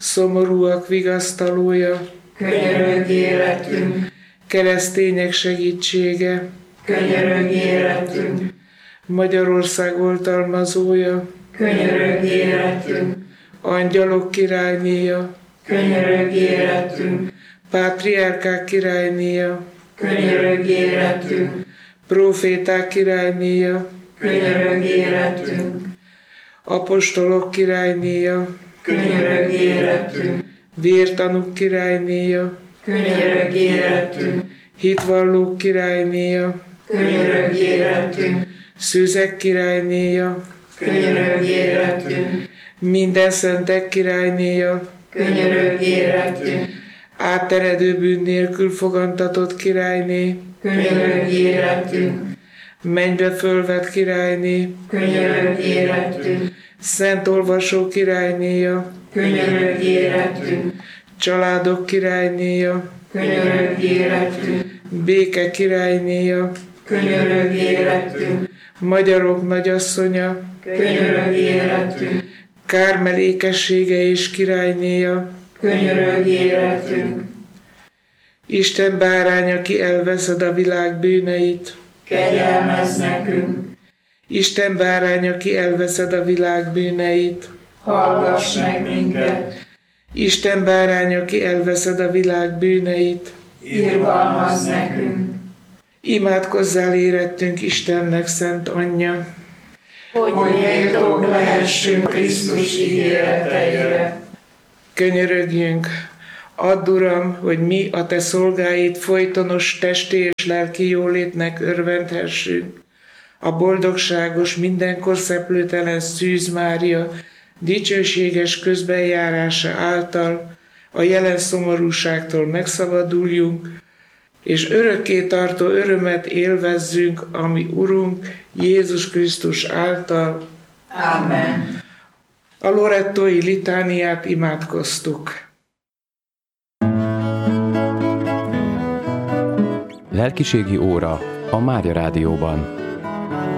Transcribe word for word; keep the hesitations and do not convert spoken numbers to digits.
szomorúak vigasztalója, könyörögj életünk, keresztények segítsége, könyörögj életünk, Magyarország oltalmazója, könyörögj életünk, angyalok királynéja, könyörögj életünk, pátriárkák királynéja, könyörögj életünk, próféták királynéja, könyörögj életünk, apostolok királynéja, könyörögj életünk, vértanúk királynéja, könyörögj életünk, hitvallók királynéja, könyörögj életünk, szűzek királynéja, könyörögj életünk, minden szentek királynéja, könyörögj életünk, átteredő bűn nélkül fogantatott királyné, könyörögj életünk, mennybe fölvett királyné, könyörögj életünk, szent olvasó királynéja, könyörögj életünk, családok királynéja, könyörögj életünk, béke királynéja, könyörögj életünk, magyarok nagyasszonya, könyörögj életünk, Kármel ékessége és királynéja, könyörögj életünk, Isten bárány, aki elveszed a világ bűneit, kegyelmezz nekünk, Isten bárány, aki elveszed a világ bűneit, hallgass meg minket, Isten bárány, aki elveszed a világ bűneit, irgalmazz nekünk, imádkozzál érettünk Istennek szent anyja, hogy méltók lehessünk Krisztus ígéreteire. könyörögjünk, add, Uram, hogy mi a te szolgáid folytonos testi és lelki jólétnek örvendhessünk. A boldogságos, mindenkor szeplőtelen Szűz Mária dicsőséges közbenjárása által a jelen szomorúságtól megszabaduljunk, és örökké tartó örömet élvezzünk, ami Urunk Jézus Krisztus által. Amen. A lorettói litániát imádkoztuk. Lelkiségi óra a Mária Rádióban.